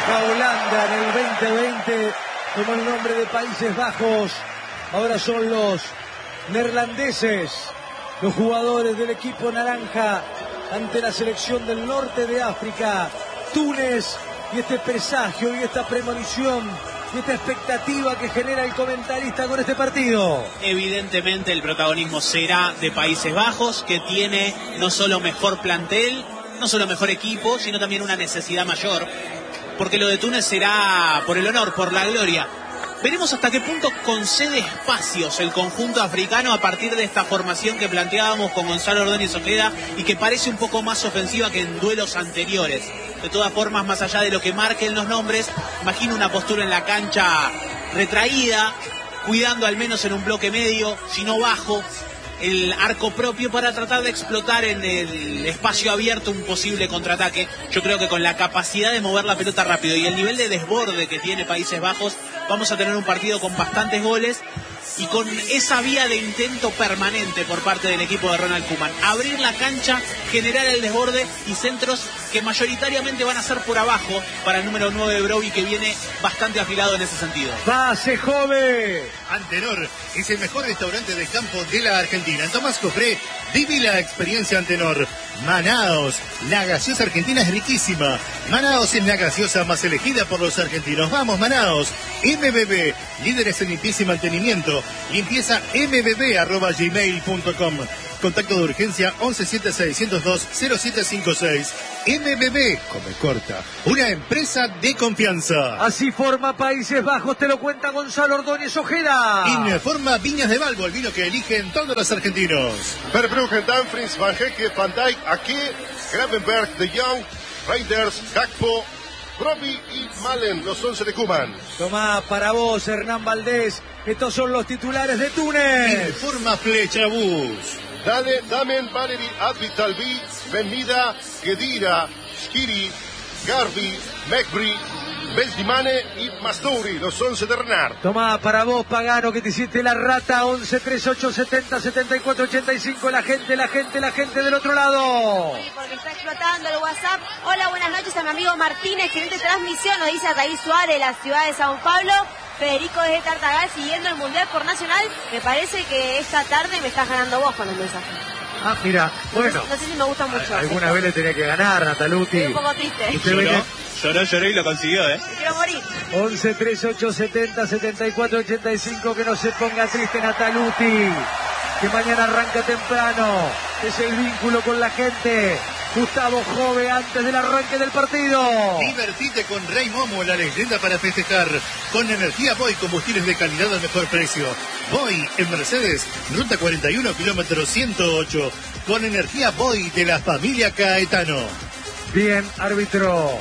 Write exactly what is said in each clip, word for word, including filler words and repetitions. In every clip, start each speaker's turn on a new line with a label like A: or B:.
A: deja Holanda en el veinte veinte como el nombre de Países Bajos. Ahora son los neerlandeses, los jugadores del equipo naranja ante la selección del norte de África, Túnez, y este presagio y esta premonición y esta expectativa que genera el comentarista con este partido.
B: Evidentemente el protagonismo será de Países Bajos, que tiene no solo mejor plantel, no solo mejor equipo, sino también una necesidad mayor, porque lo de Túnez será por el honor, por la gloria. Veremos hasta qué punto concede espacios el conjunto africano a partir de esta formación que planteábamos con Gonzalo Ordóñez Ojeda y que parece un poco más ofensiva que en duelos anteriores. De todas formas, más allá de lo que marquen los nombres, imagino una postura en la cancha retraída, cuidando al menos en un bloque medio, si no bajo, el arco propio para tratar de explotar en el espacio abierto un posible contraataque. Yo creo que con la capacidad de mover la pelota rápido y el nivel de desborde que tiene Países Bajos, vamos a tener un partido con bastantes goles y con esa vía de intento permanente por parte del equipo de Ronald Koeman. Abrir la cancha, generar el desborde y centros que mayoritariamente van a ser por abajo para el número nueve de Broby, que viene bastante afilado en ese sentido.
A: ¡Pase, joven!
C: Antenor es el mejor restaurante de campo de la Argentina. En Tomás Cofré, viví la experiencia Antenor. Manaos, la gaseosa argentina es riquísima. Manaos es la gaseosa más elegida por los argentinos. ¡Vamos, Manaos! M B B, líderes en limpieza y mantenimiento. Limpieza m b b arroba gmail punto com. Contacto de urgencia once siete seiscientos dos cero siete cinco seis. M B B, come corta, una empresa de confianza.
A: Así forma Países Bajos, te lo cuenta Gonzalo Ordóñez Ojeda.
C: Informa Viñas de Balbo, el vino que eligen todos los argentinos.
D: Verbruggen, Dumfries, Van Hecke, Van Dijk, Ake, Gravenberg, De Jong, Reinders, Gakpo, Broby y Malen, los once de Koeman.
A: Tomá para vos, Hernán Valdés. Estos son los titulares de Túnez.
C: Informa Flecha Bus.
D: Dale, Damen, Valery, Advitalvi, Benmida, Kedira, Skiri, Garbi, Mekbri, Bezdimane y Mastouri, los once de Renard.
A: Tomá para vos, Pagano, que te hiciste la rata. Once treinta y ocho setenta setenta y cuatro ochenta y cinco. La gente, la gente, la gente del otro lado.
E: Sí, porque está explotando el WhatsApp. Hola, buenas noches a mi amigo Martín. Excelente transmisión, nos dice Ataí Suárez de la ciudad de Sao Paulo. Federico desde Tartagal siguiendo el Mundial por Nacional. Me parece que esta tarde me estás ganando vos con el mensaje.
A: Ah, mira, bueno.
E: No sé, no sé si me gusta mucho.
A: Alguna
E: esto.
A: vez le tenía que ganar, Nataluti.
E: Estoy un poco triste.
B: Lloró, lloró, lloró y lo consiguió, ¿eh?
E: Me quiero morir.
A: once treinta y ocho setenta setenta y cuatro ochenta y cinco, que no se ponga triste Nataluti. Que mañana arranca temprano. Es el vínculo con la gente. Gustavo Jove antes del arranque del partido.
C: Divertite con Rey Momo, la leyenda para festejar. Con energía Boy, combustibles de calidad al mejor precio. Boy en Mercedes, ruta cuarenta y uno, kilómetro ciento ocho. Con energía Boy de la familia Caetano.
A: Bien, árbitro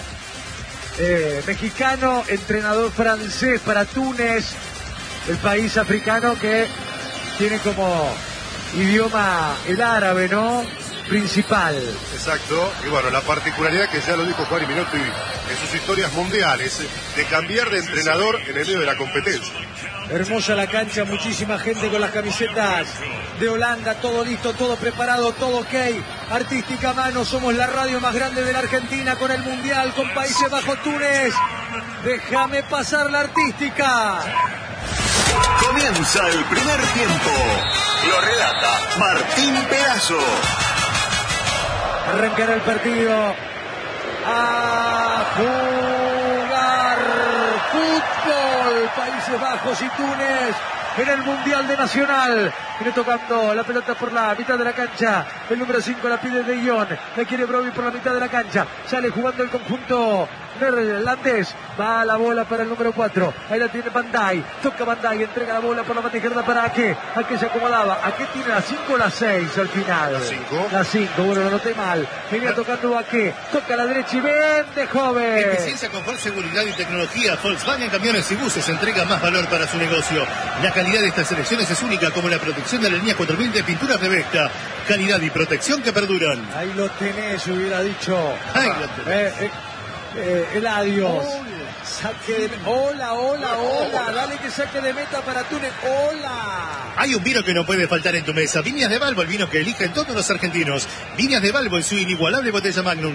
A: eh, mexicano, entrenador francés para Túnez, el país africano que tiene como idioma el árabe, ¿no? Principal.
D: Exacto, y bueno, la particularidad que ya lo dijo Juan y Minuto en sus historias mundiales, de cambiar de entrenador en el medio de la competencia.
A: Hermosa la cancha, muchísima gente con las camisetas de Holanda, todo listo, todo preparado, todo ok. Artística mano, somos la radio más grande de la Argentina con el Mundial, con Países Bajos, Túnez. Déjame pasar la artística.
F: Comienza el primer tiempo. Lo relata Martín Pedazo.
A: Arrancará el partido. A jugar fútbol. Países Bajos y Túnez en el Mundial de Nacional. Viene tocando la pelota por la mitad de la cancha. El número cinco la pide De Jong. La quiere Broby por la mitad de la cancha. Sale jugando el conjunto neerlandés. Va la bola para el número cuatro. Ahí la tiene Van Dijk. Toca Van Dijk. Entrega la bola por la banda izquierda para Ake. Ake se acomodaba. Ake tiene la cinco o la seis al final.
D: La cinco.
A: La cinco. Bueno, lo noté mal. Venía tocando Ake. Toca a la derecha y vende, joven.
C: Eficiencia, confort, seguridad y tecnología. Volkswagen Camiones y Buses entrega más valor para su negocio. La calidad de estas selecciones es única, como la protección de la línea cuatro mil de pinturas de Vecta. Calidad y protección que perduran.
A: Ahí lo tenés, hubiera dicho.
C: Ahí lo tenés.
A: Eh, eh, eh, Eladios. Saque de... Hola, hola, hola. Dale que saque de meta para Túnez. Hola.
C: Hay un vino que no puede faltar en tu mesa. Viñas de Balbo, el vino que eligen todos los argentinos. Viñas de Balbo en su inigualable botella Magnum.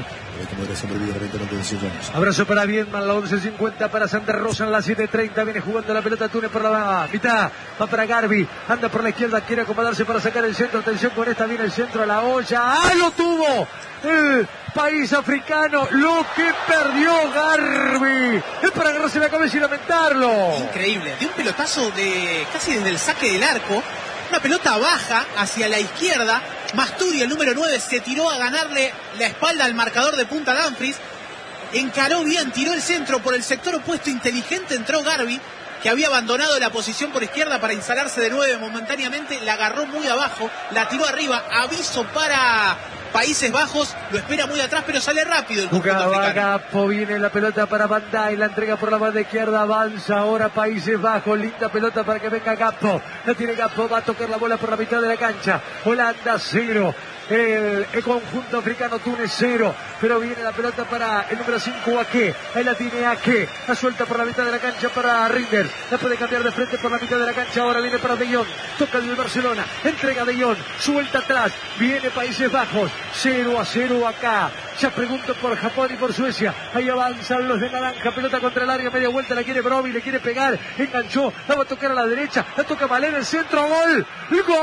A: Abrazo para Bienman, la once cincuenta para Santa Rosa en la siete treinta. Viene jugando la pelota Túnez por la mitad. Va para Garbi. Anda por la izquierda. Quiere acomodarse para sacar el centro. Atención con esta. Viene el centro a la olla. ¡Ah, lo tuvo! El país africano. Lo que perdió Garbi. Es para agarrarse la cabeza y lamentarlo.
B: Increíble. De un pelotazo de casi desde el saque del arco. Una pelota baja hacia la izquierda. Masturi, el número nueve, se tiró a ganarle la espalda al marcador de punta Dumfries. Encaró bien, tiró el centro por el sector opuesto. Inteligente entró Garbi, que había abandonado la posición por izquierda para instalarse de nueve momentáneamente. La agarró muy abajo, la tiró arriba. Aviso para Países Bajos, lo espera muy atrás, pero sale rápido el conjunto africano.
A: Gapo, viene la pelota para Bandai, la entrega por la banda izquierda, avanza ahora Países Bajos, linda pelota para que venga Gapo, la tiene Gapo, va a tocar la bola por la mitad de la cancha, Holanda cero, el, el conjunto africano Túnez cero, pero viene la pelota para el número cinco Ake, ahí la tiene Ake, la suelta por la mitad de la cancha para Reinders, la puede cambiar de frente por la mitad de la cancha, ahora viene para De Jong, toca el Barcelona, entrega De Jong, suelta atrás, viene Países Bajos, cero a cero acá. Ya pregunto por Japón y por Suecia. Ahí avanzan los de naranja. Pelota contra el área. Media vuelta. La quiere Broby. Le quiere pegar. Enganchó. La va a tocar a la derecha. La toca Malén. El centro. Gol. ¡Gol!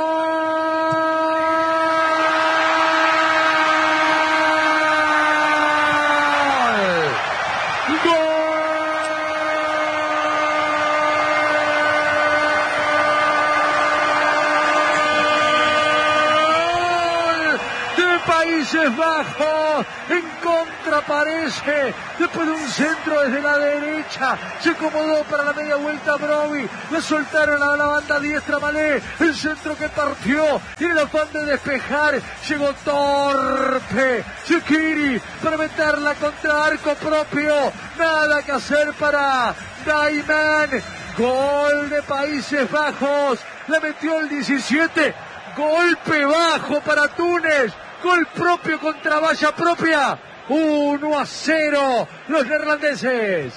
A: Países Bajos, en contra aparece, después de un centro desde la derecha, se acomodó para la media vuelta Broby, le soltaron a la banda diestra Malé, el centro que partió, tiene el afán de despejar, llegó torpe, Shaqiri, para meterla contra arco propio, nada que hacer para Daiman, gol de Países Bajos, le metió el diecisiete, golpe bajo para Túnez, gol propio contra valla propia. uno a cero los neerlandeses.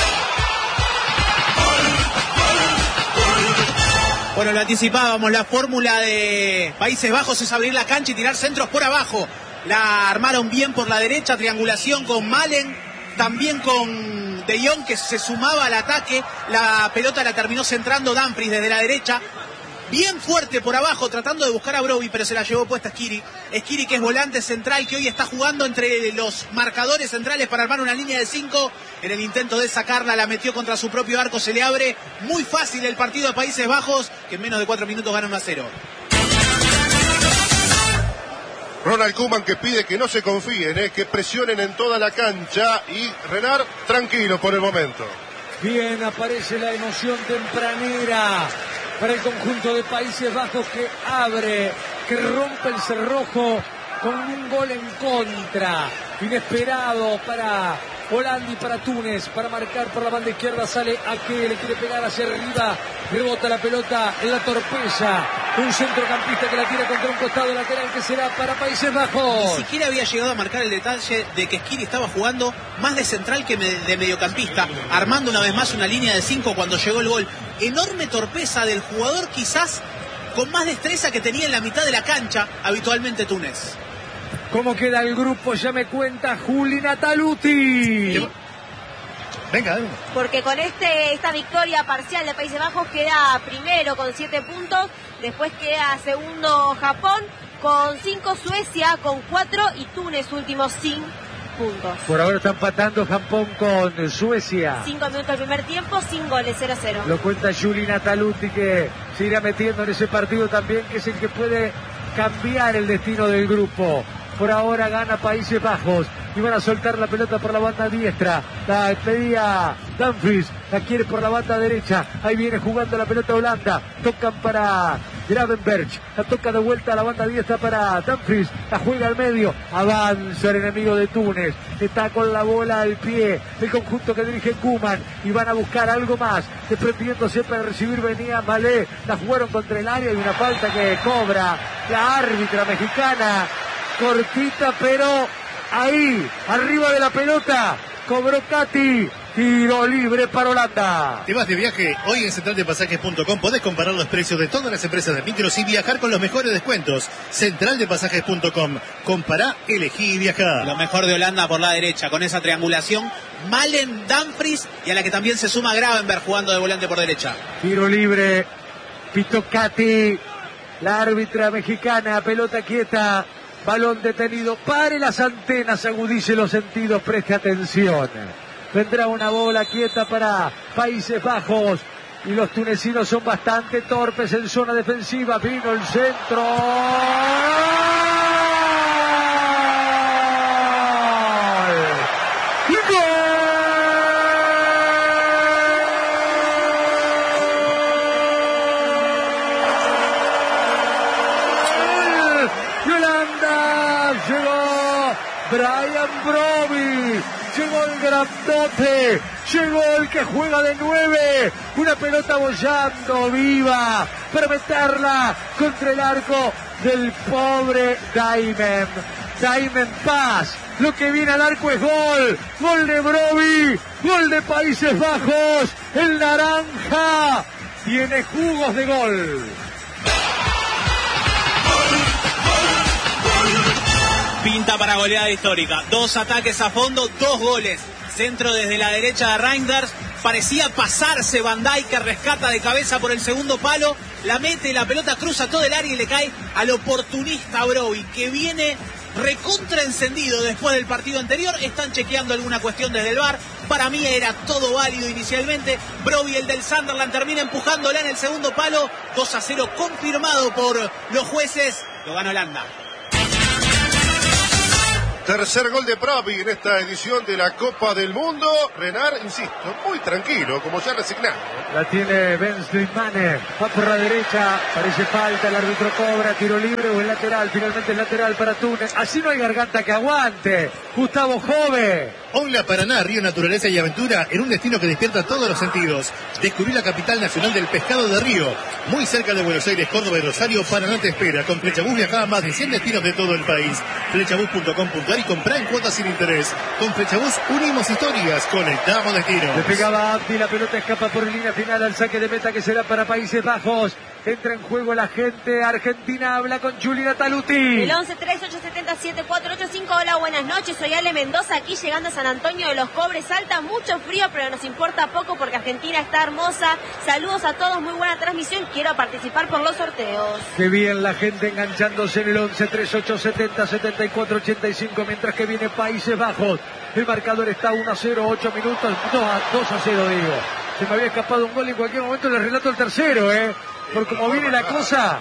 B: Bueno, lo anticipábamos, la fórmula de Países Bajos es abrir la cancha y tirar centros por abajo. La armaron bien por la derecha, triangulación con Malen, también con De Jong, que se sumaba al ataque. La pelota la terminó centrando Dumfries desde la derecha. Bien fuerte por abajo, tratando de buscar a Broby, pero se la llevó puesta Skiri. Skiri, que es volante central, que hoy está jugando entre los marcadores centrales para armar una línea de cinco. En el intento de sacarla, la metió contra su propio arco, se le abre muy fácil el partido de Países Bajos, que en menos de cuatro minutos gana uno a cero.
D: Ronald Koeman, que pide que no se confíen, eh, que presionen en toda la cancha, y Renard tranquilo por el momento.
A: Bien, aparece la emoción tempranera para el conjunto de Países Bajos, que abre, que rompe el cerrojo con un gol en contra. Inesperado para Holanda y para Túnez, para marcar por la banda izquierda. Sale Ake, le quiere pegar hacia arriba, rebota la pelota en la torpeza. Un centrocampista que la tira contra un costado lateral, que será para Países Bajos.
B: Ni siquiera había llegado a marcar el detalle de que Skiri estaba jugando más de central que de mediocampista, armando una vez más una línea de cinco cuando llegó el gol. Enorme torpeza del jugador, quizás con más destreza que tenía en la mitad de la cancha habitualmente Túnez.
A: ¿Cómo queda el grupo? Ya me cuenta Juli Nataluti.
C: Venga, venga.
E: Porque con este esta victoria parcial de Países Bajos queda primero con siete puntos, después queda segundo Japón con cinco, Suecia con cuatro y Túnez último sin puntos.
A: Por ahora está empatando Japón con Suecia.
E: Cinco minutos del primer tiempo, sin goles, cero a cero.
A: Lo cuenta Juli Nataluti, que se irá metiendo en ese partido también, que es el que puede cambiar el destino del grupo. Por ahora gana Países Bajos y van a soltar la pelota por la banda diestra. La pedía Dumfries, la quiere por la banda derecha. Ahí viene jugando la pelota Holanda. Tocan para Gravenberch, la toca de vuelta a la banda diestra para Dumfries. La juega al medio. Avanza el enemigo de Túnez. Está con la bola al pie el conjunto que dirige Koeman y van a buscar algo más. Desprendiéndose para recibir venía Malé. La jugaron contra el área y una falta que cobra la árbitra mexicana. Cortita, pero ahí, arriba de la pelota, cobró Cati, Tiro libre para Holanda.
C: ¿Te vas de viaje? Hoy en central de pasajes punto com podés comparar los precios de todas las empresas de micros y viajar con los mejores descuentos. central de pasajes punto com. Compará, elegí y viajá.
B: Lo mejor de Holanda por la derecha, con esa triangulación. Malen, Dumfries y a la que también se suma Gravenberg jugando de volante por derecha.
A: Tiro libre. Pitocati. La árbitra mexicana. Pelota quieta. Balón detenido. Pare las antenas. Agudice los sentidos. Preste atención. Vendrá una bola quieta para Países Bajos. Y los tunecinos son bastante torpes en zona defensiva. Vino el centro. ¡Gol! ¡Gol! ¡Yolanda! Llegó Brian Brobbey. Llegó el grandote, llegó el que juega de nueve, una pelota bollando viva para meterla contra el arco del pobre Diamond. Diamond Paz, lo que viene al arco es gol, gol de Brobbey, gol de Países Bajos, el naranja tiene jugos de gol.
B: Pinta para goleada histórica. Dos ataques a fondo, dos goles. Centro desde la derecha de Reinders. Parecía pasarse Van Dijk, que rescata de cabeza por el segundo palo. La mete, la pelota cruza todo el área y le cae al oportunista Brobbey, que viene recontra encendido después del partido anterior. Están chequeando alguna cuestión desde el V A R. Para mí era todo válido inicialmente. Brobbey, el del Sunderland, termina empujándola en el segundo palo. dos a cero confirmado por los jueces. Lo gana Holanda.
D: Tercer gol de Brobbey en esta edición de la Copa del Mundo. Renard, insisto, muy tranquilo, como ya resignado.
A: La tiene Ben Slimane, va por la derecha, parece falta, el árbitro cobra, tiro libre o el lateral, finalmente el lateral para Túnez. Así no hay garganta que aguante. Gustavo Jove.
C: Onla Paraná, río, naturaleza y aventura en un destino que despierta todos los sentidos. Descubrí la capital nacional del pescado de río. Muy cerca de Buenos Aires, Córdoba y Rosario, Paraná te espera. Con Flechabús viajaba a más de cien destinos de todo el país. flechabús punto com punto ar y comprá en cuotas sin interés. Con Flechabús unimos historias, conectamos destinos.
A: Le pegaba Abdi, la pelota escapa por línea final al saque de meta que será para Países Bajos. Entra en juego la gente argentina, habla con Juliana Taluti.
E: El once tres ocho siete siete cuatro ocho cinco. Hola, buenas noches, soy Ale Mendoza, aquí llegando a San Antonio de los Cobres. Salta mucho frío, pero nos importa poco porque Argentina está hermosa. Saludos a todos, muy buena transmisión, quiero participar por los sorteos.
A: Qué bien la gente enganchándose en el once tres ocho siete cero siete cuatro ocho cinco, mientras que viene Países Bajos. El marcador está uno a cero, ocho minutos, dos a cero digo. Se me había escapado un gol, en cualquier momento le relato el tercero, eh. Por como viene la cosa,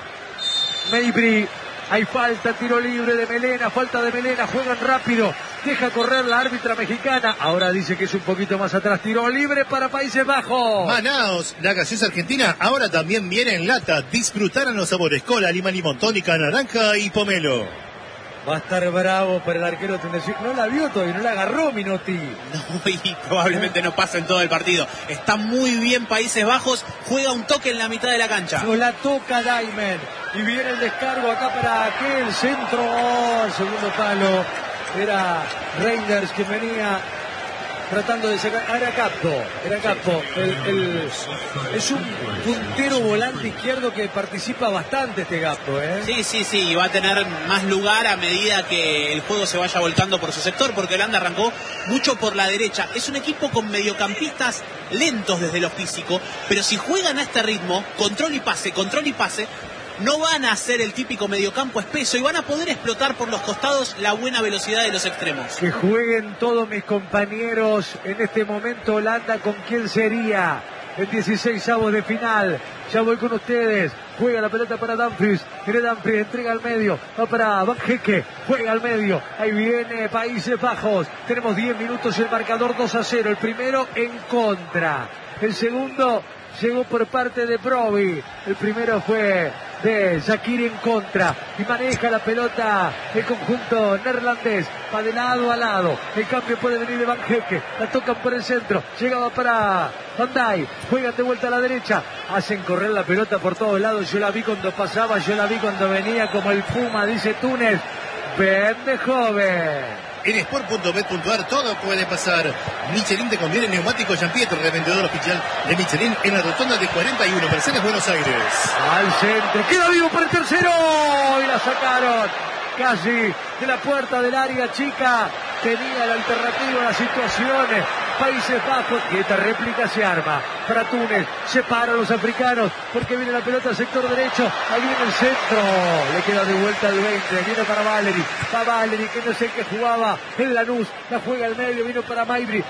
A: Mabry, hay falta, tiro libre de Melena, falta de Melena, juegan rápido, deja correr la árbitra mexicana, ahora dice que es un poquito más atrás, tiro libre para Países Bajos.
C: Manaos, la gaseosa argentina ahora también viene en lata, disfrutarán los sabores cola, lima, limón, tónica, naranja y pomelo.
A: Va a estar bravo para el arquero tunecino. No la vio todavía, no la agarró Minotti.
B: No, y probablemente no pasa en todo el partido. Está muy bien Países Bajos, juega un toque en la mitad de la cancha.
A: No la toca Diamond. Y viene el descargo acá para aquel centro. Oh, el segundo palo. Era Reinders que venía tratando de sacar. Ah, era Capto. Era Capto. El, el, es un puntero volante izquierdo que participa bastante este Capto, ¿eh?
B: Sí, sí, sí. Y va a tener más lugar a medida que el juego se vaya volcando por su sector, porque Holanda arrancó mucho por la derecha. Es un equipo con mediocampistas lentos desde lo físico, pero si juegan a este ritmo, control y pase, control y pase, no van a hacer el típico mediocampo espeso y van a poder explotar por los costados la buena velocidad de los extremos.
A: Que jueguen todos mis compañeros en este momento. Holanda, ¿con quién sería? El dieciseisavos de final. Ya voy con ustedes. Juega la pelota para Dumfries. Viene Dumfries, entrega al medio. Va para Van Hekke. Juega al medio. Ahí viene Países Bajos. Tenemos diez minutos y el marcador dos a cero. El primero en contra. El segundo llegó por parte de Brobbey. El primero fue de Shaqiri en contra. Y maneja la pelota el conjunto neerlandés. Va de lado a lado. El cambio puede venir de Van Hekke. La tocan por el centro. Llegaba para Van Dijk. Juegan de vuelta a la derecha. Hacen correr la pelota por todos lados. Yo la vi cuando pasaba. Yo la vi cuando venía como el Puma, dice Túnez. Ben de joven.
C: En sport punto bet punto ar todo puede pasar. Michelin te conviene neumáticos Giampietro, revendedor oficial de Michelin en la rotonda de cuarenta y uno, Mercedes, Buenos Aires.
A: Al centro, queda vivo para el tercero y la sacaron casi de la puerta del área chica. Tenía la alternativa a las situaciones. Países Bajos, y esta réplica se arma para Túnez, se paran los africanos porque viene la pelota al sector derecho, ahí viene el centro, le queda de vuelta el veinte, viene para Valeri, para Valeri que no sé qué jugaba en Lanús, la juega al medio, vino para Maibri,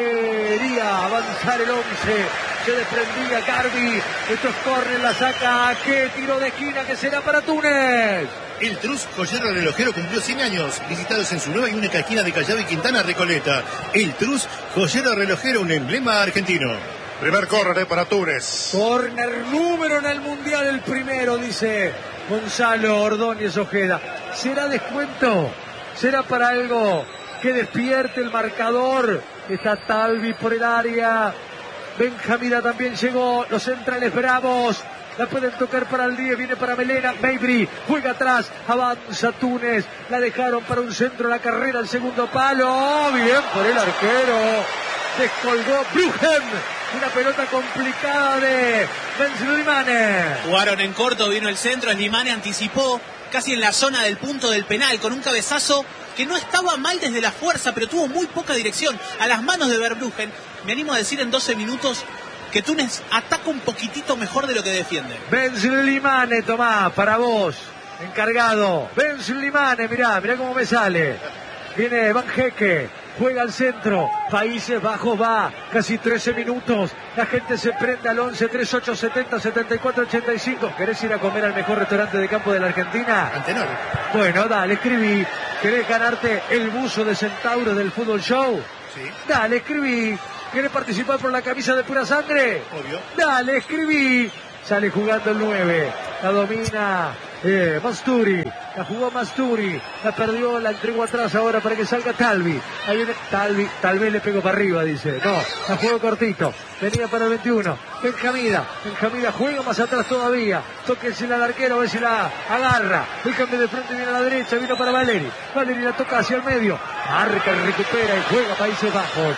A: quería avanzar el once, se desprendía Garbi, esto es córner, la saca, qué tiro de esquina que será para Túnez.
C: El Trus Joyero Relojero cumplió cien años, visitados en su nueva y única esquina de Callao y Quintana, Recoleta. El Trus Joyero Relojero, un emblema argentino.
D: Primer córner para Túnez.
A: Córner número en el Mundial, el primero, dice Gonzalo Ordóñez Ojeda. ¿Será descuento? ¿Será para algo que despierte el marcador? Está Talvi por el área. Benjamina también llegó. Los centrales bravos. La pueden tocar para el diez, viene para Melena, Maibri, juega atrás, avanza Túnez, la dejaron para un centro, la carrera, el segundo palo, oh, bien por el arquero, descolgó Bruggen, una pelota complicada de Slimane.
B: Jugaron en corto, vino el centro, Slimane anticipó casi en la zona del punto del penal, con un cabezazo que no estaba mal desde la fuerza, pero tuvo muy poca dirección, a las manos de Verbruggen. Me animo a decir en doce minutos que Túnez ataca un poquitito mejor de lo que defiende.
A: Ben Slimane, Tomás, para vos, encargado. Ben Slimane, mirá, mirá cómo me sale. Viene Van Hekke, juega al centro, Países Bajos va, casi trece minutos. La gente se prende al once, treinta y ocho, setenta, setenta y cuatro, ochenta y cinco. ¿Querés ir a comer al mejor restaurante de campo de la Argentina?
C: Antenor.
A: Bueno, dale, escribí. ¿Querés ganarte el buzo de Centauro del Fútbol Show?
C: Sí.
A: Dale, escribí. ¿Quieres participar por la camisa de pura sangre?
C: Obvio.
A: Dale, escribí. Sale jugando el nueve. La domina eh, Masturi. La jugó Masturi. La perdió, la entregó atrás ahora para que salga Talvi. Ahí viene Talvi. Tal vez le pegó para arriba, dice. No, la jugó cortito. Venía para el veintiuno. Benjamida. Benjamida juega más atrás todavía. Tóquensela al arquero, a ver si la agarra. El cambio de frente viene a la derecha. Vino para Valeri. Valeri la toca hacia el medio. Marca, recupera y juega Países Bajos.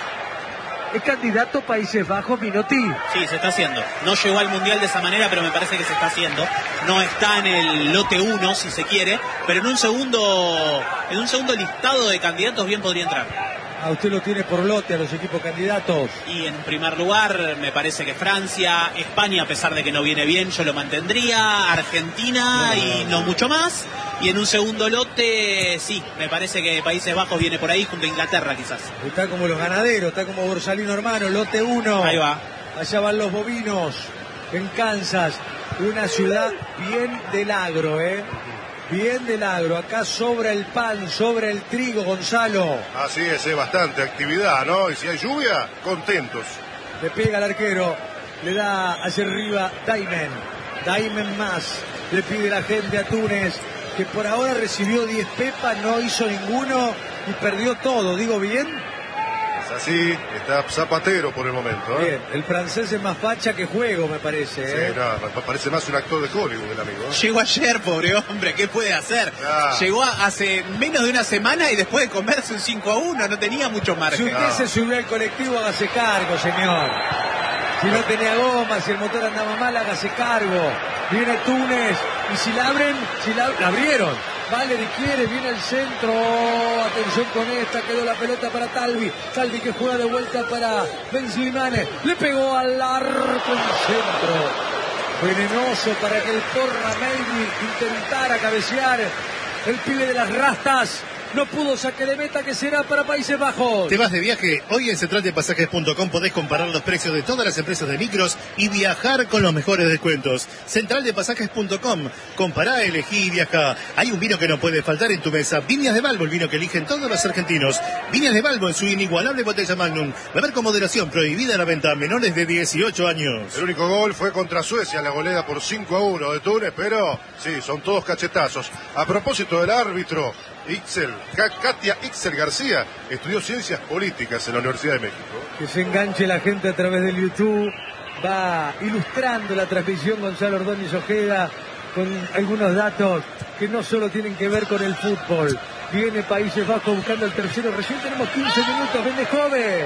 A: El candidato Países Bajos, Minotti.
B: Sí, se está haciendo. No llegó al Mundial de esa manera, pero me parece que se está haciendo. No está en el lote uno, si se quiere, pero en un segundo, en un segundo listado de candidatos bien podría entrar.
A: A usted lo tiene por lote a los equipos candidatos.
B: Y en primer lugar, me parece que Francia, España, a pesar de que no viene bien, yo lo mantendría, Argentina no. Y no mucho más. Y en un segundo lote, sí, me parece que Países Bajos viene por ahí junto a Inglaterra quizás.
A: Está como los ganaderos, está como Borsalino hermano, lote uno.
B: Ahí va.
A: Allá van los bovinos, en Kansas, una ciudad bien del agro, ¿eh? Bien del agro, acá sobra el pan, sobra el trigo, Gonzalo.
D: Así es, es bastante actividad, ¿no? Y si hay lluvia, contentos.
A: Le pega al arquero, le da hacia arriba Daimen, Daimen más, le pide la gente a Túnez, que por ahora recibió diez pepas, no hizo ninguno y perdió todo, ¿digo bien?
D: Es así, está Zapatero por el momento, ¿eh?
A: Bien, el francés es más facha que juego, me parece, ¿eh?
D: Sí, no, parece más un actor de Hollywood el amigo, ¿eh?
B: Llegó ayer, pobre hombre, ¿qué puede hacer?
D: Ah.
B: Llegó hace menos de una semana y después de comerse un cinco a uno, no tenía mucho margen.
A: Si usted
D: Ah.
A: se subió al colectivo, hágase cargo, señor. Si no tenía goma, si el motor andaba mal, hágase cargo. Viene Túnez, y si la abren, si la, la abrieron. Valeri quiere, viene el centro. Atención con esta, quedó la pelota para Talvi. Talvi que juega de vuelta para Ben Slimane. Le pegó al arco el centro. Venenoso para que el Porra Maibri intentara cabecear. El pibe de las rastas. No pudo saque de meta, que será para Países Bajos.
C: ¿Te vas de viaje? Hoy en central de pasajes punto com podés comparar los precios de todas las empresas de micros y viajar con los mejores descuentos. central de pasajes punto com. Compará, elegí y viajá. Hay un vino que no puede faltar en tu mesa. Viñas de Balbo, el vino que eligen todos los argentinos. Viñas de Balbo en su inigualable botella Magnum. Beber con moderación, prohibida la venta a menores de dieciocho años.
D: El único gol fue contra Suecia, la goleada por cinco a uno de Túnez, pero sí, son todos cachetazos. A propósito del árbitro, Ixel, Katia Ixel García estudió ciencias políticas en la Universidad de México.
A: Que se enganche la gente a través del YouTube. Va ilustrando la transmisión Gonzalo Ordóñez Ojeda con algunos datos que no solo tienen que ver con el fútbol. Viene Países Bajos buscando el tercero. Recién tenemos quince minutos. Vende joven.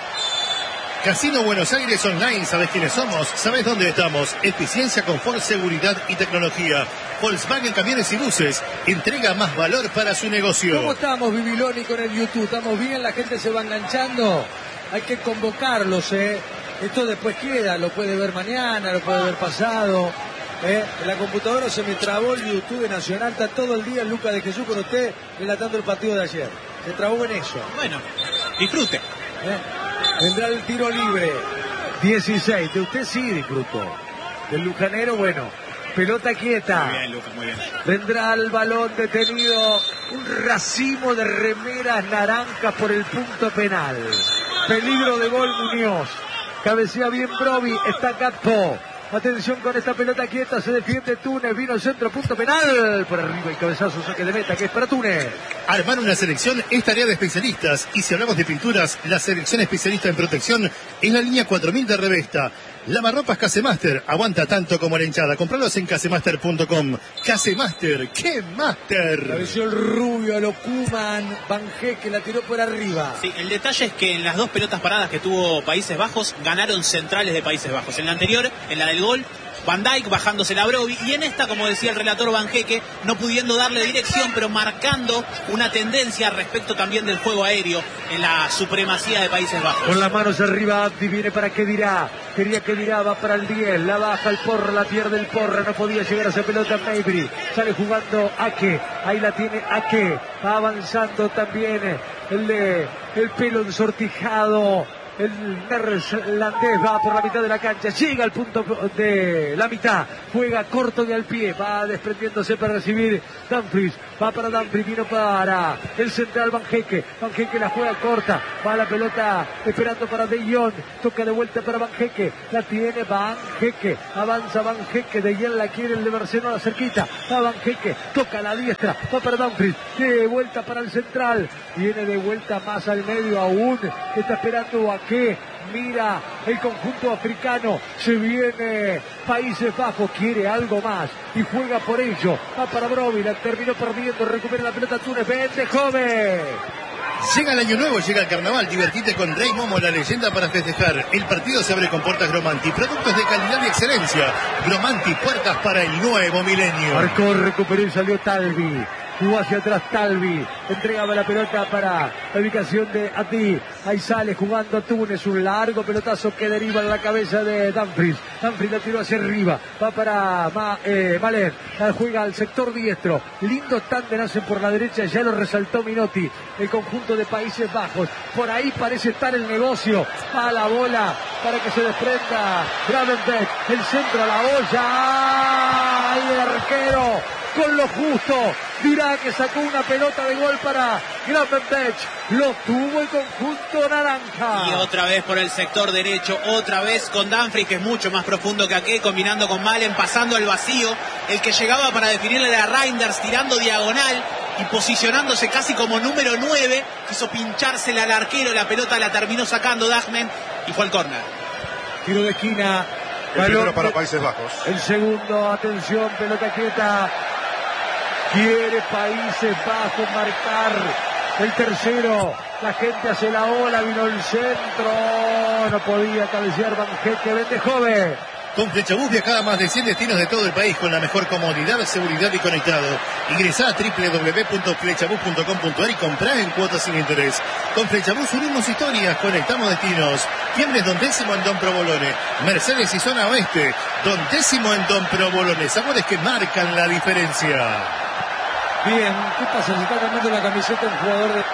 C: Casino Buenos Aires Online, ¿sabés quiénes somos? ¿Sabés dónde estamos? Eficiencia, confort, seguridad y tecnología. Volkswagen Camiones y Buses entrega más valor para su negocio.
A: ¿Cómo estamos, Bibiloni, con el YouTube? ¿Estamos bien? ¿La gente se va enganchando? Hay que convocarlos, ¿eh? Esto después queda, lo puede ver mañana, lo puede ver pasado. ¿eh? En la computadora se me trabó el YouTube Nacional, está todo el día Lucas de Jesús con usted relatando el partido de ayer. Se trabó en eso.
B: Bueno, disfrute.
A: ¿Eh? Vendrá el tiro libre. dieciséis. De usted sí disfrutó. Del lujanero, bueno. Pelota quieta.
B: Muy bien, Lucas, muy bien.
A: Vendrá el balón detenido. Un racimo de remeras naranjas por el punto penal. Peligro de gol Muñoz. Cabecea bien Brovi. Está Gatpo. Atención con esta pelota quieta. Se defiende Túnez. Vino el centro. Punto penal. Por arriba el cabezazo. Saque de meta que es para Túnez.
C: Armar una selección es tarea de especialistas. Y si hablamos de pinturas, la selección especialista en protección es la línea cuatro mil de Revesta. Lavarropas Casemaster. Aguanta tanto como la hinchada. Compralos en casemaster punto com. Casemaster. ¡Qué master!
A: Cabeció el rubio a lo Koeman. Banjé que la tiró por arriba.
B: Sí, el detalle es que en las dos pelotas paradas que tuvo Países Bajos, ganaron centrales de Países Bajos. En la anterior, en la del gol, Van Dijk bajándose la Brovi, y en esta, como decía el relator Banjeque, no pudiendo darle dirección, pero marcando una tendencia respecto también del juego aéreo en la supremacía de Países Bajos.
A: Con las manos arriba, Abdi viene para qué dirá. Quería que dirá, va para el diez, la baja el Porra, la pierde el Porra, no podía llegar a esa pelota Maybury. Sale jugando Ake, ahí la tiene Ake, va avanzando también el, de, el pelo ensortijado. El neerlandés va por la mitad de la cancha, llega al punto de la mitad, juega corto de al pie, va desprendiéndose para recibir Dumfries, va para Dumfries, vino para el central Banjeque, Banjeque la juega corta, va la pelota esperando para De Jong, toca de vuelta para Banjeque, la tiene Banjeque, avanza Banjeque, De Jong la quiere el de Barcelona cerquita, va Banjeque, toca a la diestra, va para Dumfries, de vuelta para el central, viene de vuelta más al medio aún, está esperando a que mira el conjunto africano, se viene Países Bajos, quiere algo más y juega por ello, va para Brovi, la terminó perdiendo, recupera la pelota Túnez, vende joven.
C: Llega el año nuevo, llega el carnaval, divertite con Rey Momo, la leyenda para festejar. El partido se abre con puertas Gromanti, productos de calidad y excelencia. Gromanti, puertas para el nuevo milenio.
A: Marcó, recuperó y salió Talvi. Jugó hacia atrás Talvi, entregaba la pelota para la ubicación de Ati, ahí sale jugando Túnez, un largo pelotazo que deriva en la cabeza de Dumfries, Dumfries la tiró hacia arriba, va para Ma, eh, Malen, la juega al sector diestro, lindo tándem hacen por la derecha, ya lo resaltó Minotti, el conjunto de Países Bajos, por ahí parece estar el negocio, a la bola para que se desprenda Gravenberg, el centro a la olla, ahí el arquero, con lo justo, dirá que sacó una pelota de gol para Gravenberch, lo tuvo el conjunto naranja.
B: Y otra vez por el sector derecho, otra vez con Dumfries, que es mucho más profundo que aquí, combinando con Malen, pasando al vacío, el que llegaba para definirle a Reinders, tirando diagonal y posicionándose casi como número nueve, quiso pinchársela al arquero, la pelota la terminó sacando Dagmen y fue al córner.
A: Tiro de esquina,
D: el primero para Países Bajos.
A: El segundo, atención, pelota quieta. Quiere Países Bajos marcar el tercero. La gente hace la ola, vino el centro. No podía cabecear Banjeque, vende joven.
C: Con Flechabús viajá a más de cien destinos de todo el país con la mejor comodidad, seguridad y conectado. Ingresá a doble u doble u doble u punto flechabús punto com punto a r y comprá en cuotas sin interés. Con Flechabús unimos historias, conectamos destinos. Fiembres Don Décimo en Don Provolone. Mercedes y Zona Oeste. Don Décimo en Don Provolone. Sabores que marcan la diferencia.
A: Bien, ¿qué pasa? Se está cambiando la camiseta un jugador de...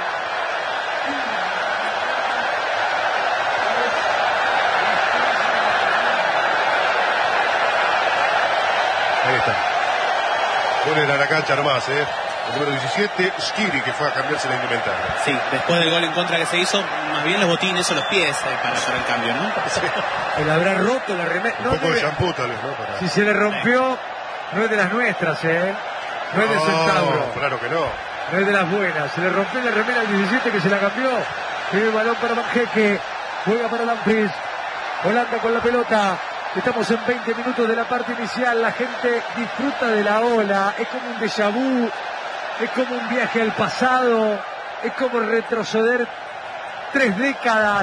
D: Ahí está. Ponen a la cancha nomás, ¿eh? El número diecisiete, Skiri, que fue a cambiarse la indumentaria.
B: Sí, después del gol en contra que se hizo, más bien los botines o los pies eh, para hacer el cambio, ¿no?
A: Se le habrá roto la remera.
D: Un
A: No,
D: poco de
A: debe...
D: shampoo tal vez, ¿no? Para...
A: Si se le rompió, no es de las nuestras, ¿eh? No, no es de Centauro.
D: Claro que no.
A: No es de las buenas. Se le rompió la remera al diecisiete que se la cambió. Tiene el balón para Banjeque. Juega para Dumfries. Holanda con la pelota. Estamos en veinte minutos de la parte inicial. La gente disfruta de la ola. Es como un déjà vu. es como un viaje al pasado, es como retroceder tres décadas,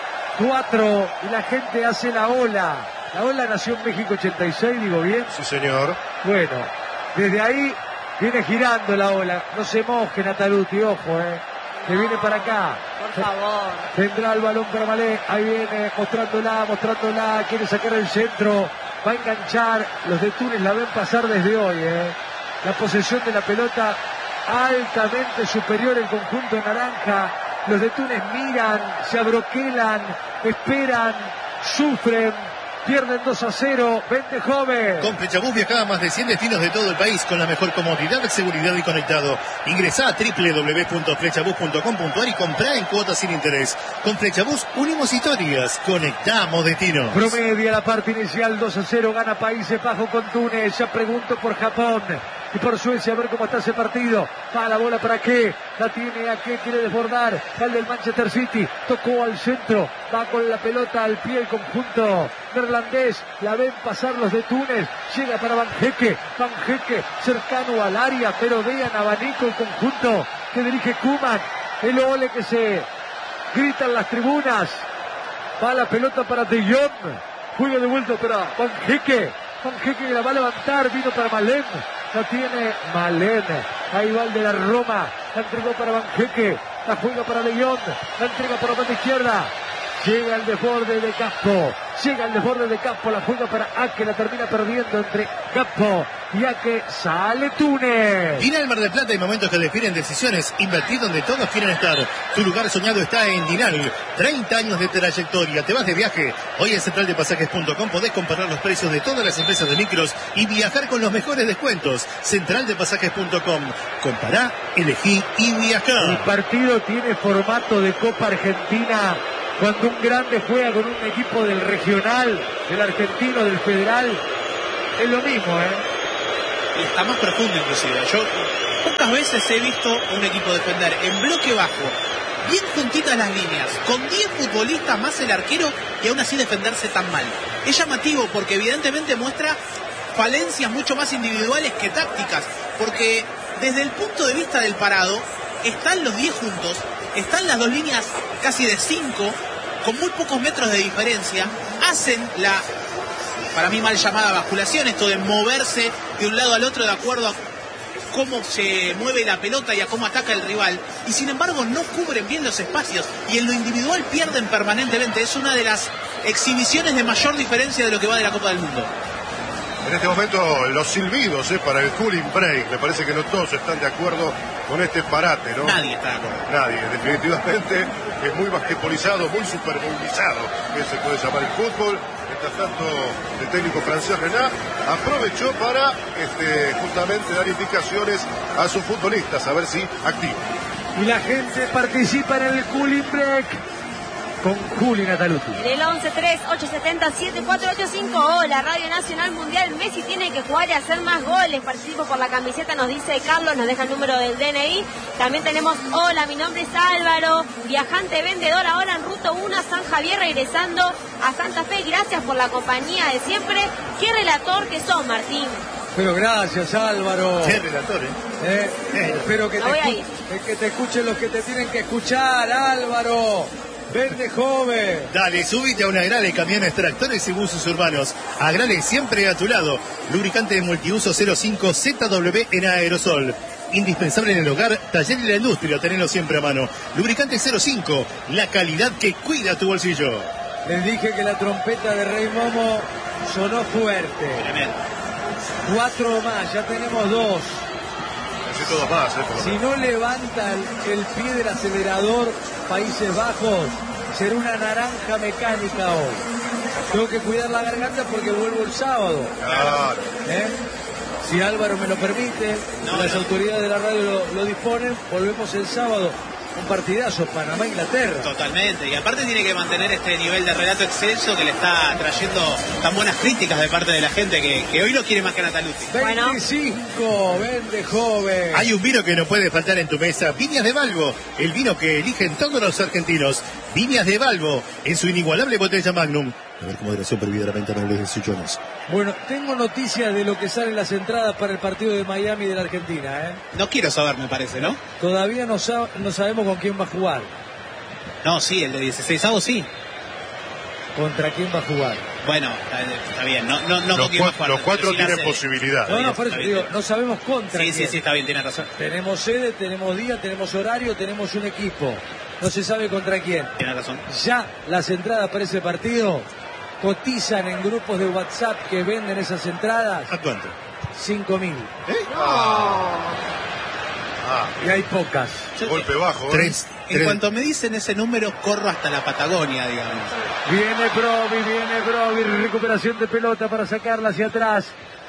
A: cuatro, y la gente hace la ola. La ola nació en México ochenta y seis, digo bien.
D: Sí, señor.
A: Bueno, desde ahí viene girando la ola. No se moje, Nataluti, ojo, eh. Que viene para acá.
E: Por favor.
A: Tendrá el balón para Malé. Ahí viene, mostrándola, mostrándola. Quiere sacar el centro. Va a enganchar. Los de Túnez la ven pasar desde hoy, eh. La posesión de la pelota altamente superior el conjunto naranja. Los de Túnez miran, se abroquelan, esperan, sufren. Pierden dos a cero, vente joven.
C: Con Flechabús viaja a más de cien destinos de todo el país con la mejor comodidad, seguridad y conectado. Ingresá a doble u doble u doble u punto flechabús punto com punto a r y comprá en cuotas sin interés. Con Flechabús unimos historias, conectamos destinos.
A: Promedia la parte inicial, dos a cero, gana Países Bajos con Túnez. Ya pregunto por Japón y por Suecia, a ver cómo está ese partido. Va la bola para qué, la tiene a qué, quiere desbordar. Al del Manchester City, tocó al centro, va con la pelota al pie el conjunto neerlandés. La ven pasar los de Túnez, llega para Van Hekke, Van Hekke cercano al área, pero vean abanico el conjunto que dirige Koeman. El ole que se grita en las tribunas. Va la pelota para De Jong, juego de vuelta para Van Hekke. Van Hekke que la va a levantar, vino para Malén. La tiene Malén. Ahí va el de la Roma. La entregó para Van Hekke. La juega para De Jong. La entrega por la banda izquierda. Llega el desborde de Campo. Llega el desborde de Campo. La juega para Ake. La termina perdiendo entre Campo y Ake. Sale Túnez.
C: Dinal Mar del Plata, hay momentos que definen decisiones. Invertir donde todos quieren estar. Tu lugar soñado está en Dinal. treinta años de trayectoria. ¿Te vas de viaje? Hoy en central de pasajes punto com podés comparar los precios de todas las empresas de micros y viajar con los mejores descuentos. central de pasajes punto com. Compará, elegí y viajá.
A: El partido tiene formato de Copa Argentina. Cuando un grande juega con un equipo del regional, del argentino, del federal, es lo mismo, ¿eh?
B: Y está más profundo inclusive. Yo pocas veces he visto a un equipo defender en bloque bajo, bien juntitas las líneas, con diez futbolistas más el arquero y aún así defenderse tan mal. Es llamativo porque evidentemente muestra falencias mucho más individuales que tácticas, porque desde el punto de vista del parado, están los diez juntos, están las dos líneas casi de cinco, con muy pocos metros de diferencia, hacen la, para mí mal llamada basculación, esto de moverse de un lado al otro de acuerdo a cómo se mueve la pelota y a cómo ataca el rival, y sin embargo no cubren bien los espacios, y en lo individual pierden permanentemente. Es una de las exhibiciones de mayor diferencia de lo que va de la Copa del Mundo.
D: En este momento los silbidos eh, para el cooling break. Me parece que no todos están de acuerdo con este parate, ¿no?
B: Nadie está de acuerdo.
D: Nadie, definitivamente es muy basquetbolizado, muy superbolizado, que se puede llamar el fútbol. Mientras tanto, el técnico francés Renat aprovechó para este, justamente dar indicaciones a sus futbolistas, a ver si activan.
A: Y la gente participa en el cooling break con Juli Nataluti.
E: En el once tres ocho siete cero siete cuatro ocho cinco. Hola, Radio Nacional Mundial. Messi tiene que jugar y hacer más goles. Participo por la camiseta, nos dice Carlos, nos deja el número del D N I. También tenemos, hola, mi nombre es Álvaro, viajante vendedor ahora en Ruta uno a San Javier, regresando a Santa Fe. Gracias por la compañía de siempre. Qué relator que sos, Martín.
A: Pero gracias, Álvaro.
C: Qué relator, ¿eh?
A: Eh, eh, espero que te, escu que te escuchen los que te tienen que escuchar, Álvaro. Verde joven.
C: Dale, subite a una Agrale, camiones, tractores y buses urbanos. Agrale siempre a tu lado. Lubricante de multiuso cero cinco Z W en aerosol. Indispensable en el hogar, taller y la industria, tenelo siempre a mano. Lubricante cero cinco, la calidad que cuida tu bolsillo.
A: Les dije que la trompeta de Rey Momo sonó fuerte.
B: Tremendo.
A: Cuatro más, ya tenemos dos.
D: Necesito dos más, eh,
A: Si no levanta el, el pie del acelerador Países Bajos, será una naranja mecánica hoy. Tengo que cuidar la garganta porque vuelvo el sábado.
D: Claro.
A: ¿Eh? Si Álvaro me lo permite,
B: no,
A: las
B: no.
A: autoridades de la radio lo, lo disponen, volvemos el sábado. Un partidazo, Panamá-Inglaterra.
B: Totalmente, y aparte tiene que mantener este nivel de relato excelso que le está trayendo tan buenas críticas de parte de la gente que, que hoy lo quiere más que Nataluti.
A: veinticinco, vende joven.
C: Hay un vino que no puede faltar en tu mesa. Viñas de Valgo, el vino que eligen todos los argentinos. Viñas de Balbo, en su inigualable botella Magnum. A ver, con moderación prohibida la venta menores de dieciocho años.
A: Bueno, tengo noticias de lo que salen las entradas para el partido de Miami de la Argentina, ¿eh?
B: No quiero saber, me parece, ¿no?
A: Todavía no, sab- no sabemos con quién va a jugar.
B: No, sí, el de dieciséis avos sí.
A: ¿Contra quién va a jugar?
B: Bueno, está, está bien, no, no, no
D: Los,
B: con quién va a
D: cua-
B: jugar,
D: los
B: pero
D: cuatro
B: sí la
D: tienen
B: sede.
D: posibilidad.
A: No, no, por
B: está
A: eso
B: bien.
A: digo, no sabemos contra
B: Sí,
A: quién.
B: sí, sí, está bien, tiene razón.
A: Tenemos sede, tenemos día, tenemos horario, tenemos un equipo. No se sabe contra quién.
B: Tiene razón.
A: Ya las entradas para ese partido cotizan en grupos de WhatsApp que venden esas entradas
C: ¿A cuánto?
A: cinco mil.
D: ¿Eh? Ah, ah,
A: Y hay pocas.
D: golpe bajo. ¿eh?
C: Tres.
B: En
C: tres.
B: cuanto me dicen ese número, corro hasta la Patagonia, digamos.
A: Viene Brovi, viene Brovi, recuperación de pelota para sacarla hacia atrás.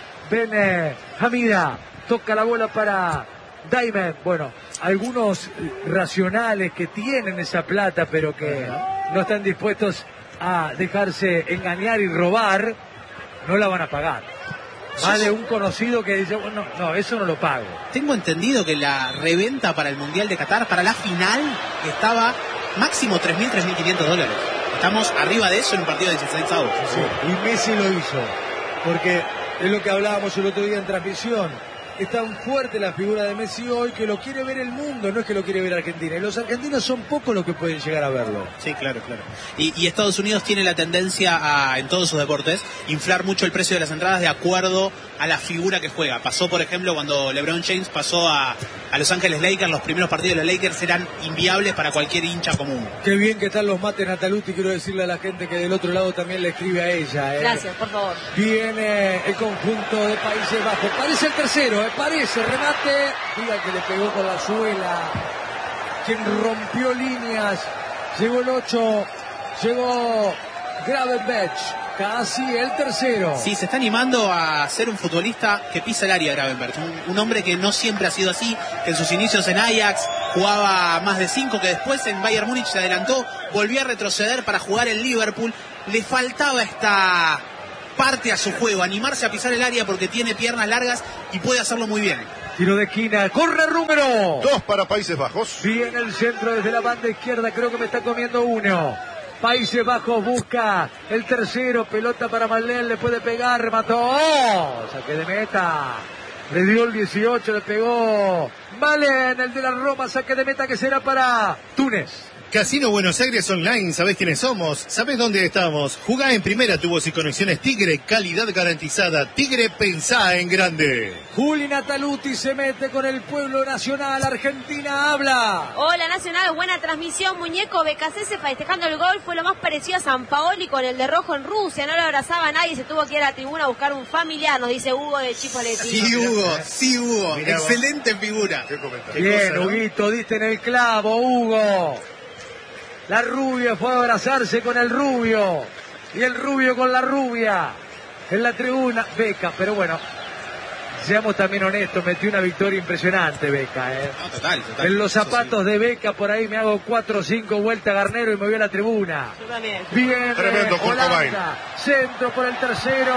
A: Viene Hamida, toca la bola para Diamond. Bueno, algunos racionales que tienen esa plata, pero que no están dispuestos a dejarse engañar y robar, no la van a pagar. Más de un conocido que dice, bueno, no, eso no lo pago.
B: Tengo entendido que la reventa para el Mundial de Qatar, para la final, estaba máximo tres mil, tres mil quinientos dólares. Estamos arriba de eso en un partido de dieciséis avos.
A: Sí, y Messi lo hizo, porque es lo que hablábamos el otro día en transmisión. Es tan fuerte la figura de Messi hoy que lo quiere ver el mundo, no es que lo quiere ver Argentina. Y los argentinos son pocos los que pueden llegar a verlo.
B: Sí, claro, claro. Y, y Estados Unidos tiene la tendencia a, en todos sus deportes, inflar mucho el precio de las entradas de acuerdo a la figura que juega. Pasó, por ejemplo, cuando LeBron James pasó a, a Los Ángeles Lakers, los primeros partidos de los Lakers eran inviables para cualquier hincha común.
A: Qué bien que están los mates Nataluti, quiero decirle a la gente que del otro lado también le escribe a ella. ¿eh?
E: Gracias, por favor.
A: Viene el conjunto de Países Bajos, parece el tercero, ¿eh? Parece, remate, diga que le pegó con la suela, quien rompió líneas, llegó el ocho, llegó Gravenberch, casi el tercero.
B: Sí, se está animando a ser un futbolista que pisa el área, Gravenberch. Un, un hombre que no siempre ha sido así, que en sus inicios en Ajax jugaba más de cinco, que después en Bayern Múnich se adelantó, volvió a retroceder para jugar en Liverpool. Le faltaba esta parte a su juego, animarse a pisar el área porque tiene piernas largas y puede hacerlo muy bien.
A: Tiro de esquina, corre número.
D: Dos para Países Bajos.
A: Viene el centro desde la banda izquierda, creo que me está comiendo uno. Países Bajos busca el tercero, pelota para Marlén, le puede pegar, remató, ¡oh! Saque de meta, le dio el dieciocho, le pegó Malen, el de la Roma, saque de meta que será para Túnez.
C: Casino Buenos Aires Online, ¿sabés quiénes somos? ¿Sabés dónde estamos? Jugá en primera, tubos y conexiones Tigre, calidad garantizada. Tigre, pensá en grande.
A: Juli Nataluti se mete con el pueblo nacional, Argentina habla.
E: Hola Nacional, buena transmisión, muñeco. Becasese festejando el gol fue lo más parecido a San Paoli con el de rojo en Rusia. No lo abrazaba a nadie, se tuvo que ir a la tribuna a buscar un familiar, nos dice Hugo de Chipoleti.
B: Sí, Hugo, sí, Hugo.
C: Mirá vos.
B: Excelente figura.
D: ¿Qué comentario?
A: Bien,
C: cosa, ¿no?
A: Huguito, diste en el clavo, Hugo. La rubia fue a abrazarse con el rubio. Y el rubio con la rubia. En la tribuna, Beca, pero bueno, seamos también honestos, metió una victoria impresionante, Beca. ¿eh?
B: No, total, total.
A: En los
B: Eso
A: zapatos de Beca, por ahí me hago cuatro o cinco vueltas Garnero y me voy a la tribuna.
E: Yo también.
A: Bien,
D: Tremendo, Kurt
A: Holanda,
D: Cobain.
A: centro por el tercero.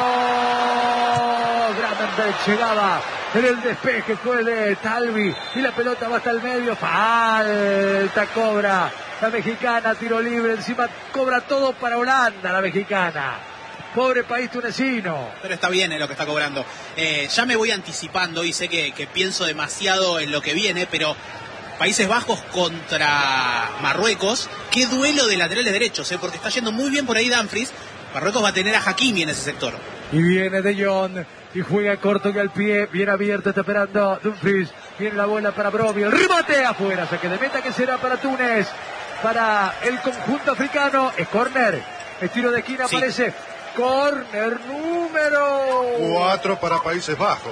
A: Gravenberch llegaba en el despeje, fue de Talvi y la pelota va hasta el medio. Falta cobra la mexicana, tiro libre, encima cobra todo para Holanda la mexicana. Pobre país tunecino.
B: Pero está bien en lo que está cobrando. Eh, ya me voy anticipando y sé que, que pienso demasiado en lo que viene, pero Países Bajos contra Marruecos, qué duelo de laterales derechos, ¿eh? Porque está yendo muy bien por ahí Dumfries. Marruecos va a tener a Hakimi en ese sector.
A: Y viene De Jong y juega corto y al pie, bien abierto, está esperando Dumfries. Viene la bola para Brovi, el remate afuera, saque de meta que será para Túnez, para el conjunto africano. Es córner, el tiro de esquina
B: Sí.
A: aparece. Córner número
D: Cuatro para Países Bajos.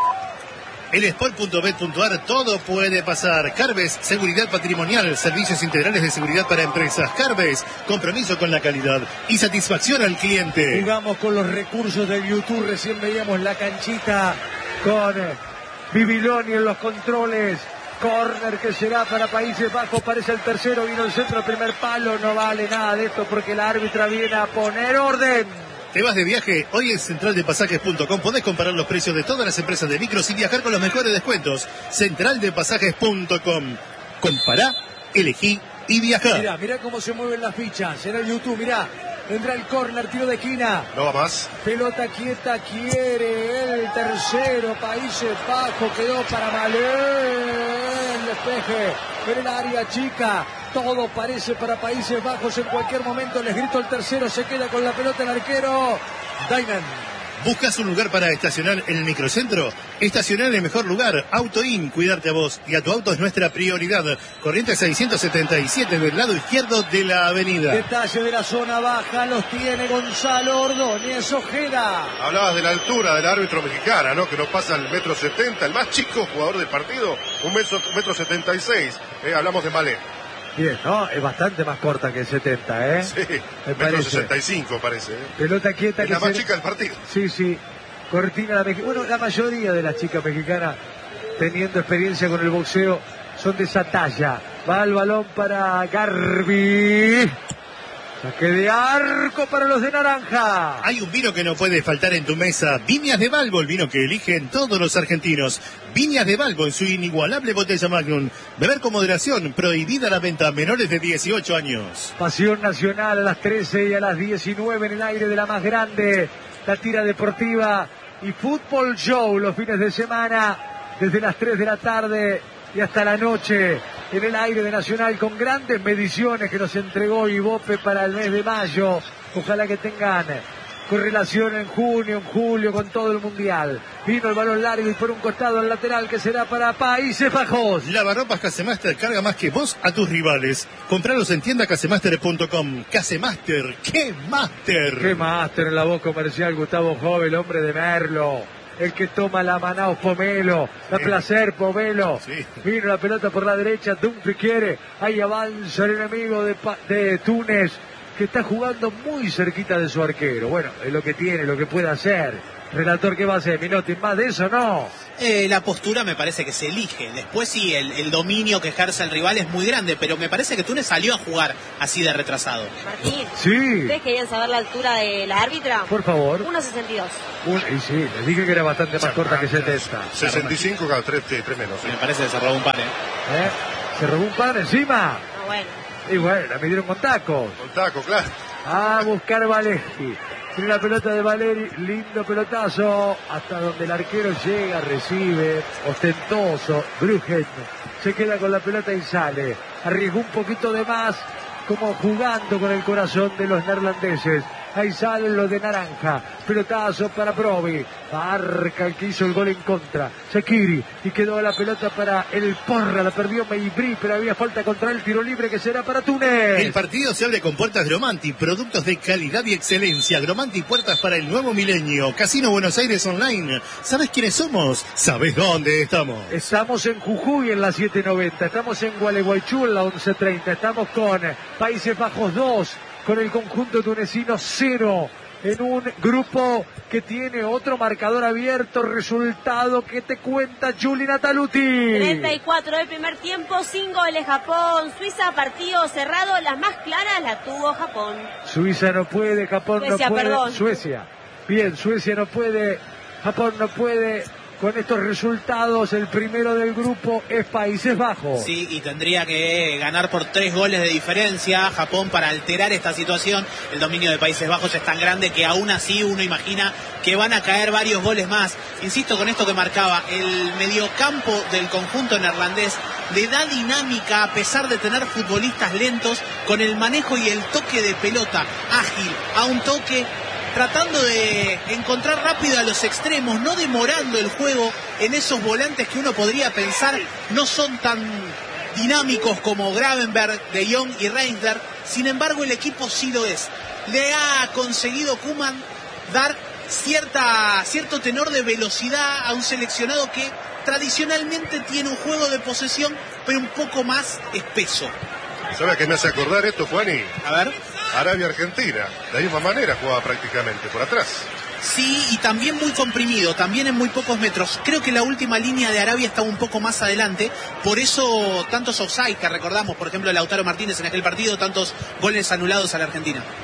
C: En sport punto bet punto ar todo puede pasar. Carbes, seguridad patrimonial, servicios integrales de seguridad para empresas. Carbes, compromiso con la calidad y satisfacción al cliente.
A: Jugamos con los recursos del YouTube, recién veíamos la canchita con Bibiloni en los controles. Córner que será para Países Bajos, parece el tercero, vino el centro, el primer palo, no vale nada de esto porque la árbitra viene a poner orden.
C: ¿Te vas de viaje? Hoy en central de pasajes punto com podés comparar los precios de todas las empresas de micros y viajar con los mejores descuentos. central de pasajes punto com. Compará, elegí, y viaja.
A: Mirá, mirá cómo se mueven las fichas en el YouTube, mirá. Vendrá el córner, tiro de esquina.
D: No va más.
A: Pelota quieta, quiere el tercero. Países Bajos, quedó para Malé. El despeje en el área chica. Todo parece para Países Bajos. En cualquier momento les grito el tercero. Se queda con la pelota el arquero Diamond.
C: ¿Buscas un lugar para estacionar en el microcentro? Estacionar en el mejor lugar. Autoin, cuidarte a vos y a tu auto es nuestra prioridad. Corrientes seiscientos setenta y siete del lado izquierdo de la avenida.
A: Detalle de la zona baja los tiene Gonzalo Ordóñez Ojeda.
D: Hablabas de la altura del árbitro mexicana, ¿no? Que no pasa el metro setenta, el más chico jugador del partido, un metro, metro setenta y seis. Eh, hablamos de Malé.
A: Bien, ¿no? Es bastante más corta que el setenta, ¿eh?
D: Sí,
A: me
D: metro sesenta y cinco parece. ¿eh?
A: Pelota quieta.
D: Es
A: que
D: la más
A: se...
D: chica del partido.
A: Sí, sí. Cortina la mexicana. Bueno, la mayoría de las chicas mexicanas, teniendo experiencia con el boxeo, son de esa talla. Va el balón para Garbi. Saque de arco para los de naranja.
C: Hay un vino que no puede faltar en tu mesa. Viñas de Balbo, el vino que eligen todos los argentinos. Viñas de Balbo en su inigualable botella Magnum. Beber con moderación. Prohibida la venta a menores de dieciocho años.
A: Pasión nacional a las trece y a las diecinueve en el aire de la más grande. La tira deportiva y fútbol show los fines de semana. Desde las tres de la tarde y hasta la noche. En el aire de Nacional con grandes mediciones que nos entregó Ibope para el mes de mayo. Ojalá que tengan correlación en junio, en julio con todo el mundial. Vino el balón largo y por un costado al lateral que será para Países Bajos.
C: Lavarropas Casemaster carga más que vos a tus rivales. Compralos en tienda casemaster punto com. Casemaster, ¡qué máster!
A: ¡Qué máster en la voz comercial! Gustavo Jove, el hombre de Merlo. El que toma la Manaus Pomelo, da sí. Placer Pomelo, sí. Vino la pelota por la derecha, Dumfries quiere, ahí avanza el enemigo de, de Túnez, que está jugando muy cerquita de su arquero. Bueno, es lo que tiene, lo que puede hacer. Relator, ¿qué va a hacer? Minotti, más de eso no.
B: Eh, la postura me parece que se elige. Después sí, el, el dominio que ejerce el rival es muy grande, pero me parece que Túnez salió a jugar así de retrasado.
E: Martín,
A: sí.
E: ¿ustedes querían saber la altura de la árbitra?
A: Por favor.
E: uno sesenta y dos.
A: Un, y sí, les dije que era bastante más corta que setenta.
D: sesenta y cinco, cada tres, tres menos. ¿sí?
B: Me parece que se robó un par, ¿eh?
A: ¿Eh? ¿Se robó un par encima?
E: Ah, bueno.
A: Y bueno, la midieron con tacos.
D: Con tacos, claro.
A: A buscar Valeri. Tiene la pelota de Valeri, lindo pelotazo, hasta donde el arquero llega, recibe, ostentoso, Bruggen se queda con la pelota y sale. Arriesgó un poquito de más, como jugando con el corazón de los neerlandeses. Ahí salen los de naranja. Pelotazo para Provi. Marca el que hizo el gol en contra. Shaqiri. Y quedó la pelota para el Porra. La perdió Meibri, pero había falta contra el tiro libre que será para Túnez.
C: El partido se abre con puertas Gromanti. Productos de calidad y excelencia. Gromanti, puertas para el nuevo milenio. Casino Buenos Aires Online. ¿Sabes quiénes somos? ¿Sabes dónde estamos?
A: Estamos en Jujuy en la siete noventa. Estamos en Gualeguaychú en la once treinta. Estamos con Países Bajos dos. Con el conjunto tunecino cero, en un grupo que tiene otro marcador abierto, resultado que te cuenta Juli Nataluti.
E: treinta y cuatro del primer tiempo, sin goles Japón, Suiza, partido cerrado, las más claras la tuvo Japón.
A: Suiza no puede, Japón
E: Suecia,
A: no puede,
E: perdón.
A: Suecia, bien, Suecia no puede, Japón no puede. Con estos resultados, el primero del grupo es Países Bajos.
B: Sí, y tendría que ganar por tres goles de diferencia Japón para alterar esta situación. El dominio de Países Bajos es tan grande que aún así uno imagina que van a caer varios goles más. Insisto con esto que marcaba, el mediocampo del conjunto neerlandés le da dinámica a pesar de tener futbolistas lentos, con el manejo y el toque de pelota ágil, a un toque, tratando de encontrar rápido a los extremos, no demorando el juego en esos volantes que uno podría pensar no son tan dinámicos como Gravenberg, De Jong y Reinders. Sin embargo, el equipo sí lo es. Le ha conseguido Koeman dar cierta, cierto tenor de velocidad a un seleccionado que tradicionalmente tiene un juego de posesión, pero un poco más espeso.
D: ¿Sabe a qué me hace acordar esto, Juani?
B: A ver.
D: Arabia-Argentina, de la misma manera jugaba prácticamente, por atrás.
B: Sí, y también muy comprimido, también en muy pocos metros. Creo que la última línea de Arabia está un poco más adelante, por eso tantos offside que recordamos, por ejemplo, Lautaro Martínez en aquel partido, tantos goles anulados a la Argentina.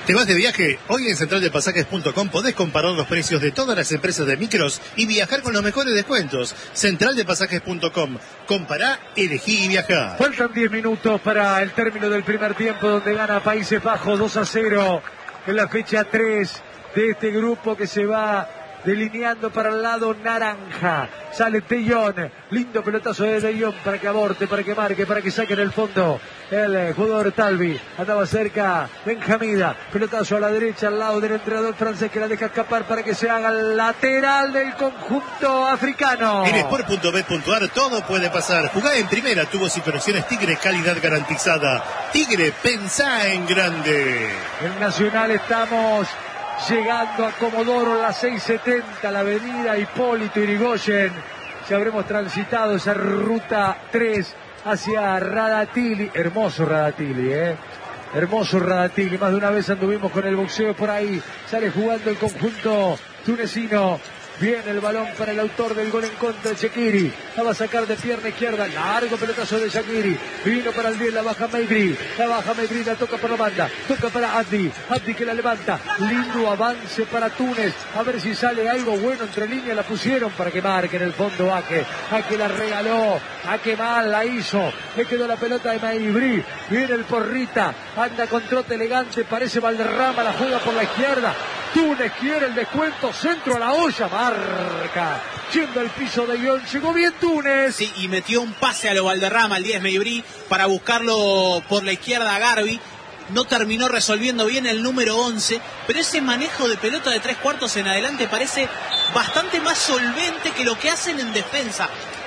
C: ¿Te vas de viaje? Hoy en central de pasajes punto com podés comparar los precios de todas las empresas de micros y viajar con los mejores descuentos. central de pasajes punto com. Compará, elegí y viajá.
A: Faltan diez minutos para el término del primer tiempo, donde gana Países Bajos dos a cero en la fecha tres de este grupo que se va delineando para el lado naranja. Sale De Jong, lindo pelotazo de De Jong para que aborte, para que marque, para que saque en el fondo el jugador Talvi. Andaba cerca Benjamida, pelotazo a la derecha al lado del entrenador francés que la deja escapar para que se haga el lateral del conjunto africano.
C: En sport punto bet punto ar todo puede pasar. Jugá en primera, tubos y conexiones Tigre, calidad garantizada. Tigre, pensá en grande.
A: En Nacional estamos llegando a Comodoro, las seis setenta, la avenida Hipólito Yrigoyen. Ya habremos transitado esa ruta tres hacia Radatili. Hermoso Radatili, ¿eh? Hermoso Radatili. Más de una vez anduvimos con el boxeo por ahí. Sale jugando el conjunto tunecino. Viene el balón para el autor del gol en contra, Shaqiri. La va a sacar de pierna izquierda. Largo pelotazo de Shaqiri. Vino para el diez, la baja Meibri. La baja Meibri, la toca por la banda. Toca para Abdi. Abdi que la levanta. Lindo avance para Túnez. A ver si sale algo bueno entre líneas. La pusieron para que marque en el fondo Ake. Ake la regaló. Ake mal la hizo. Le quedó la pelota de Meibri. Viene el Porrita. Anda con trote elegante. Parece Valderrama. La juega por la izquierda. Túnez quiere el descuento, centro a la olla, marca, yendo al piso de Guión, llegó bien Túnez.
B: Sí, y metió un pase a lo Valderrama, el diez Meibri, para buscarlo por la izquierda a Garbi. No terminó resolviendo bien el número once, pero ese manejo de pelota de tres cuartos en adelante parece bastante más solvente que lo que hacen en defensa.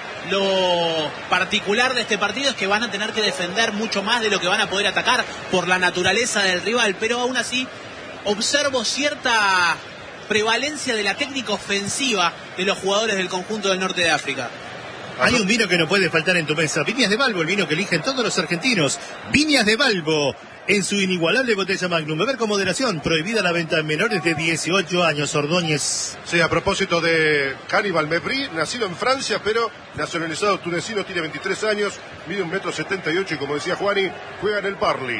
B: Lo particular de este partido es que van a tener que defender mucho más de lo que van a poder atacar por la naturaleza del rival, pero aún así observo cierta prevalencia de la técnica ofensiva de los jugadores del conjunto del norte de África.
C: Hay un vino que no puede faltar en tu mesa. Viñas de Balbo, el vino que eligen todos los argentinos. Viñas de Balbo, en su inigualable botella Magnum. Beber con moderación. Prohibida la venta en menores de dieciocho años. Ordóñez.
D: Sí, a propósito de Hannibal Mejbri, nacido en Francia, pero nacionalizado tunecino, tiene veintitrés años, mide un metro setenta y ocho y como decía Juani, juega en el Barley.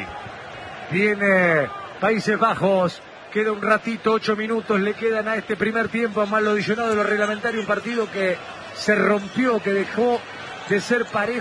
A: Viene Países Bajos, queda un ratito, ocho minutos le quedan a este primer tiempo, más lo adicionado de lo reglamentario, un partido que se rompió, que dejó de ser parejo.